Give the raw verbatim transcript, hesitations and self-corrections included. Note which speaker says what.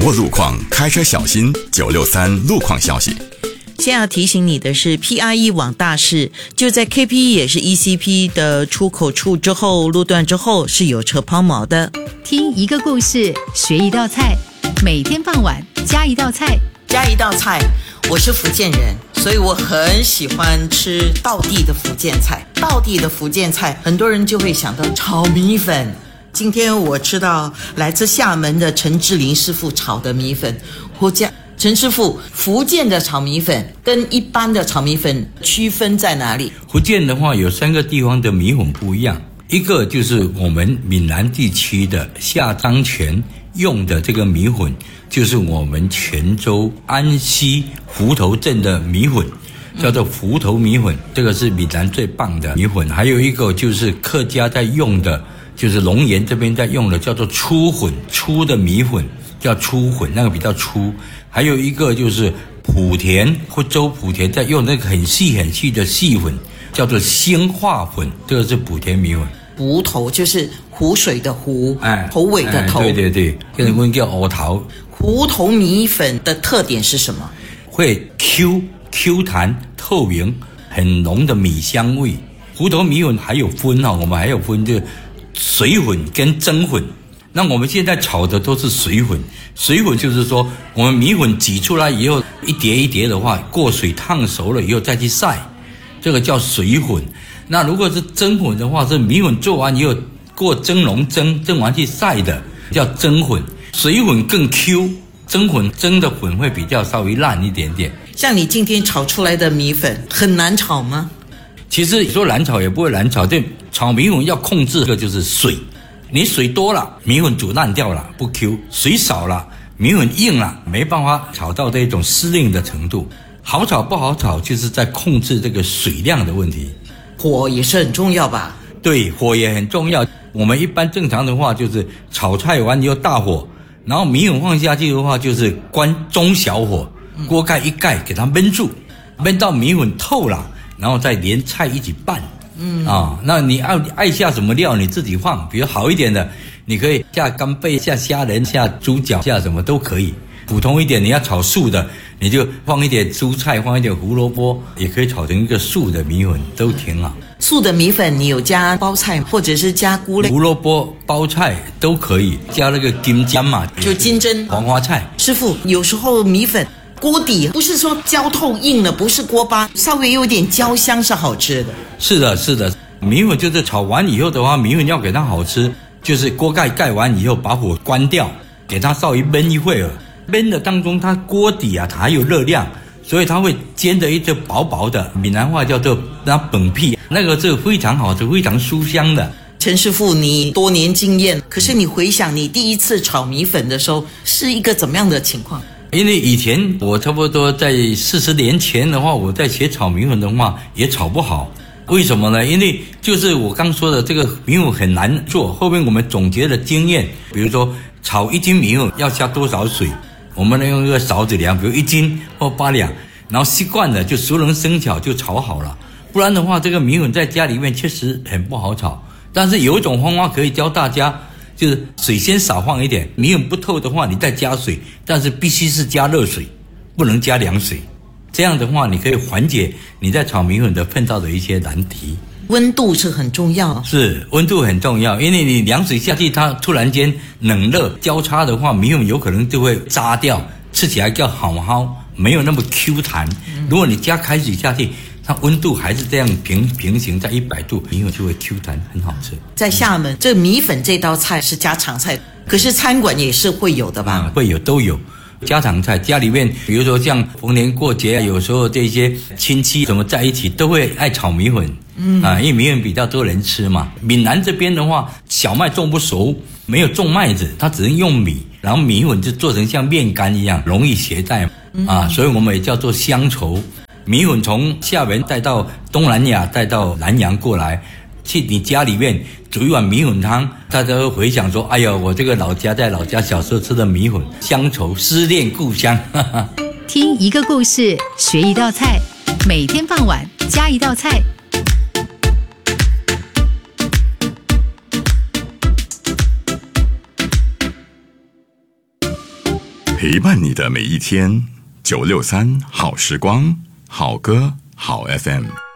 Speaker 1: 握路况，开车小心。九六三路况消息。
Speaker 2: 先要提醒你的是 P R E 往大市就在 K P 也是 E C P 的出口处之后路段之后是有车抛锚的。
Speaker 3: 听一个故事，学一道菜，每天傍晚加一道菜，
Speaker 2: 加一道菜。我是福建人，所以我很喜欢吃道地的福建菜。道地的福建菜，很多人就会想到炒米粉。今天我吃到来自厦门的陈志林师傅炒的米粉，我家陈师傅，福建的炒米粉跟一般的炒米粉区分在哪里？
Speaker 4: 福建的话有三个地方的米粉不一样，一个就是我们闽南地区的下漳泉用的这个米粉，就是我们泉州安溪湖头镇的米粉，叫做湖头米粉，这个是闽南最棒的米粉。还有一个就是客家在用的，就是龙岩这边在用的，叫做粗粉，粗的米粉叫粗粉，那个比较粗。还有一个就是莆田或州莆田在用那个很细很细的细粉，叫做兴化粉，这个是莆田米粉。
Speaker 2: 湖头就是湖水的湖，
Speaker 4: 哎，
Speaker 2: 头尾的头，
Speaker 4: 哎、对对对，跟我们叫湖头。
Speaker 2: 湖头米粉的特点是什么？
Speaker 4: 会 Q Q 弹透明，很浓的米香味。湖头米粉还有分啊，我们还有分就是水粉跟蒸粉。那我们现在炒的都是水粉，水粉就是说我们米粉挤出来以后一碟一碟的话，过水烫熟了以后再去晒，这个叫水粉。那如果是蒸粉的话，是米粉做完以后过蒸笼蒸，蒸完去晒的，叫蒸粉。水粉更 Q， 蒸粉蒸的粉会比较稍微烂一点点。
Speaker 2: 像你今天炒出来的米粉很难炒吗？
Speaker 4: 其实说难炒也不会难炒，这炒米粉要控制的就是水。你水多了，米粉煮烂掉了，不 Q； 水少了，米粉硬了，没办法炒到这种湿令的程度。好炒不好炒，就是在控制这个水量的问题。
Speaker 2: 火也是很重要吧？
Speaker 4: 对，火也很重要。我们一般正常的话，就是炒菜完以后大火，然后米粉放下去的话，就是关中小火，锅盖一盖给它焖住，焖到米粉透了，然后再连菜一起拌。嗯啊，那你爱爱下什么料你自己放，比如好一点的，你可以下干贝、下虾仁、下猪脚、下什么都可以。普通一点，你要炒素的，你就放一点蔬菜，放一点胡萝卜，也可以炒成一个素的米粉，都挺好。
Speaker 2: 素的米粉你有加包菜或者是加菇类？
Speaker 4: 胡萝卜、包菜都可以，加那个金针嘛，
Speaker 2: 就金针、
Speaker 4: 黄花菜。
Speaker 2: 师傅，有时候米粉锅底不是说焦透硬了，不是锅巴，稍微有点焦香是好吃的。
Speaker 4: 是的，是的，米粉就是炒完以后的话，米粉要给它好吃，就是锅盖盖完以后把火关掉，给它稍微焖一会儿。焖的当中，它锅底啊，它还有热量，所以它会煎的一只薄薄的，闽南话叫做那本屁，那个是非常好吃，非常酥香的。
Speaker 2: 陈师傅，你多年经验，可是你回想你第一次炒米粉的时候，是一个怎么样的情况？
Speaker 4: 因为以前我差不多在四十年前的话，我在学炒米粉的话也炒不好。为什么呢？因为就是我刚说的这个米粉很难做，后面我们总结的经验，比如说炒一斤米粉要下多少水，我们能用一个勺子量，比如一斤或八两，然后习惯了就熟能生巧就炒好了。不然的话，这个米粉在家里面确实很不好炒。但是有一种方法可以教大家，就是水先少放一点，米粉不透的话你再加水，但是必须是加热水，不能加凉水。这样的话你可以缓解你在炒米粉的碰到的一些难题。
Speaker 2: 温度是很重要，
Speaker 4: 是温度很重要，因为你凉水下去，它突然间冷热交叉的话，米粉有可能就会渣掉，吃起来叫好焖，没有那么 Q 弹。如果你加开水下去，它温度还是这样平平行在一百度，米粉就会 Q 弹，很好吃。
Speaker 2: 在厦门，这米粉这道菜是家常菜，可是餐馆也是会有的吧？
Speaker 4: 嗯、会有，都有。家常菜，家里面比如说像逢年过节，有时候这些亲戚什么在一起都会爱炒米粉，嗯啊，因为米粉比较多人吃嘛。闽南这边的话，小麦种不熟，没有种麦子，它只能用米，然后米粉就做成像面干一样，容易携带啊，所以我们也叫做乡愁。米粉从厦门带到东南亚，带到南洋过来，去你家里面煮一碗米粉汤，大家会回想说，哎呦，我这个老家在老家小时候吃的米粉，乡愁，思念故乡。
Speaker 3: 听一个故事，学一道菜，每天傍晚加一道菜。
Speaker 1: 陪伴你的每一天。九六三好时光，好歌好 F M。